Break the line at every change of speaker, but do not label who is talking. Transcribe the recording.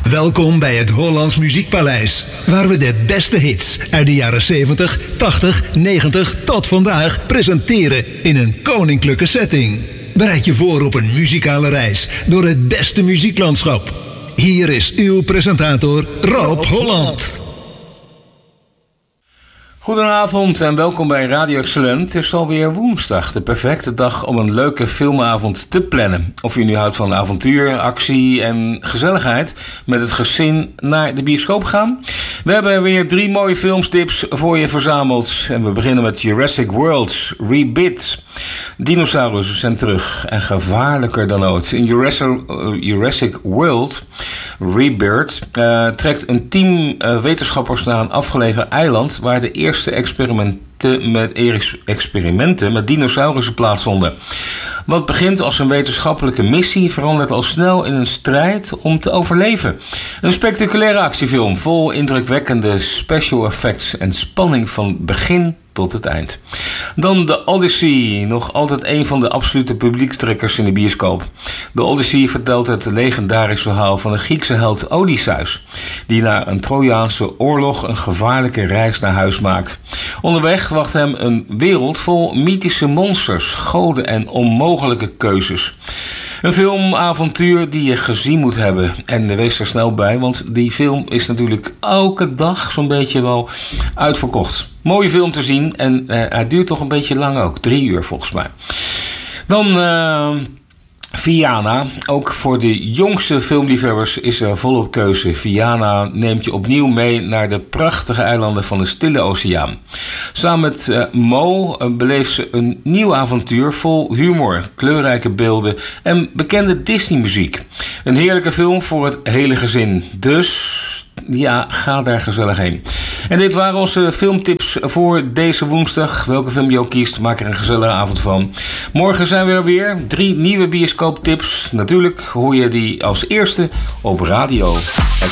Welkom bij het Hollands Muziekpaleis, waar we de beste hits uit de jaren 70, 80, 90 tot vandaag presenteren in een koninklijke setting. Bereid je voor op een muzikale reis door het beste muzieklandschap. Hier is uw presentator Rob Holland.
Goedenavond en welkom bij Radio Excellent. Het is alweer woensdag, de perfecte dag om een leuke filmavond te plannen. Of je nu houdt van avontuur, actie en gezelligheid, met het gezin naar de bioscoop gaan. We hebben weer 3 mooie filmstips voor je verzameld. En we beginnen met Jurassic World Rebirth. Dinosaurussen zijn terug en gevaarlijker dan ooit. In Jurassic World Rebirth trekt een team wetenschappers naar een afgelegen eiland waar de eerste experimenten met dinosaurussen plaatsvonden. Wat begint als een wetenschappelijke missie verandert al snel in een strijd om te overleven. Een spectaculaire actiefilm vol indrukwekkende special effects en spanning van begin tot het eind. Dan The Odyssey, nog altijd een van de absolute publiekstrekkers in de bioscoop. The Odyssey vertelt het legendarisch verhaal van de Griekse held Odysseus, die na een Trojaanse oorlog een gevaarlijke reis naar huis maakt. Onderweg wacht hem een wereld vol mythische monsters, goden en onmogelijke keuzes. Een filmavontuur die je gezien moet hebben. En wees er snel bij, want die film is natuurlijk elke dag zo'n beetje wel uitverkocht. Mooie film te zien en hij duurt toch een beetje lang ook. 3 uur volgens mij. Dan Viana. Ook voor de jongste filmliefhebbers is er volop keuze. Viana neemt je opnieuw mee naar de prachtige eilanden van de Stille Oceaan. Samen met Mo beleeft ze een nieuw avontuur vol humor, kleurrijke beelden en bekende Disney-muziek. Een heerlijke film voor het hele gezin. Dus ja, ga daar gezellig heen. En dit waren onze filmtips voor deze woensdag. Welke film je ook kiest, maak er een gezellige avond van. Morgen zijn we er weer. 3 nieuwe bioscooptips. Natuurlijk hoor je die als eerste op radio.